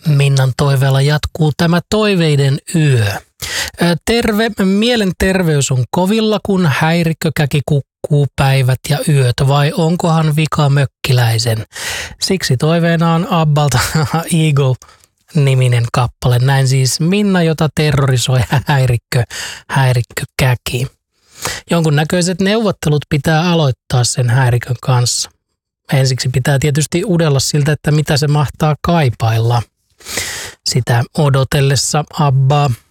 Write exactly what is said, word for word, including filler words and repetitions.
Minnan toiveella jatkuu tämä toiveiden yö. Terve, mielenterveys on kovilla, kun häirikkökäki kukkuu päivät ja yöt, vai onkohan vika mökkiläisen? Siksi toiveena on Abbalta Eagle-niminen kappale. Näin siis Minna, jota terrorisoi häirikkö, häirikkökäki. Jonkunnäköiset neuvottelut pitää aloittaa sen häirikön kanssa. Ensiksi pitää tietysti udella siltä, että mitä se mahtaa kaipailla. Sitä odotellessa Abbaa